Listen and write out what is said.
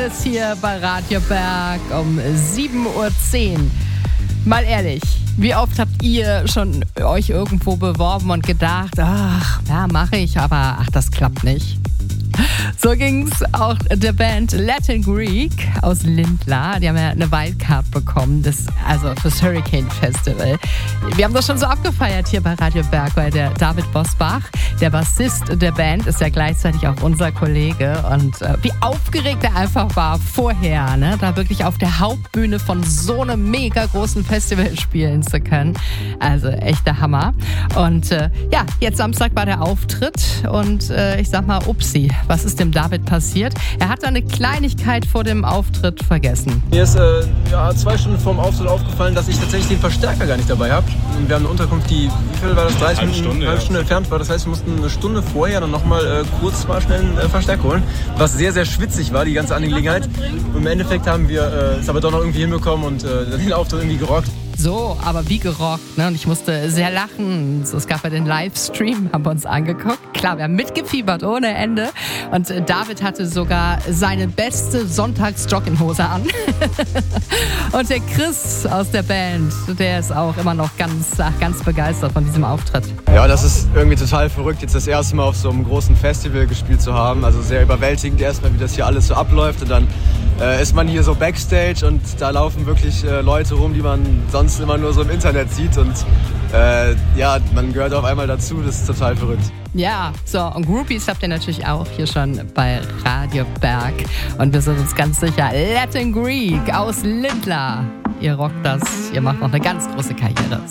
ist hier bei Radio Berg um 7:10 Uhr. Mal ehrlich, wie oft habt ihr schon euch irgendwo beworben und gedacht, ach, ja, mache ich, aber ach, das klappt nicht? So ging's auch der Band Latin Greek aus Lindlar. Die haben ja eine Wildcard bekommen, also fürs Hurricane Festival. Wir haben das schon so abgefeiert hier bei Radio Berg, weil der David Bosbach, der Bassist der Band, ist ja gleichzeitig auch unser Kollege. Und wie aufgeregt er einfach war vorher, ne, da wirklich auf der Hauptbühne von so einem mega großen Festival spielen zu können. Also echt der Hammer. Und ja, jetzt Samstag war der Auftritt und ich sag mal, upsi, was ist dem David passiert? Er hat eine Kleinigkeit vor dem Auftritt vergessen. Mir ist 2 Stunden vor dem Auftritt aufgefallen, dass ich tatsächlich den Verstärker gar nicht dabei habe. Wir haben eine Unterkunft, die, wie viel war das? 30 Minuten, halbe Stunde entfernt war. Das heißt, wir mussten eine Stunde vorher dann nochmal kurz mal schnell einen Verstärker holen. Was sehr, sehr schwitzig war, die ganze Angelegenheit. Und im Endeffekt haben wir es aber doch noch irgendwie hinbekommen und den Auftritt irgendwie gerockt. So, aber wie gerockt, ne? Und ich musste sehr lachen. Es gab ja den Livestream, haben wir uns angeguckt. Klar, wir haben mitgefiebert ohneEnde. Und David hatte sogar seine beste Sonntags-Jogginghose an. Und der Chris aus der Band, der ist auch immer noch ganz begeistert von diesem Auftritt. Ja, das ist irgendwie total verrückt, jetzt das erste Mal auf so einem großen Festival gespielt zu haben. Also sehr überwältigend erstmal, wie das hier alles so abläuft. Und dann ist man hier so Backstage und da laufen wirklich Leute rum, die man sonst immer nur so im Internet sieht. Und ja, man gehört auf einmal dazu, das ist total verrückt. Ja, so, und Groupies habt ihr natürlich auch hier schon bei Radio Berg. Und wir sind uns ganz sicher, Latin Greek aus Lindlar. Ihr rockt das, ihr macht noch eine ganz große Karriere.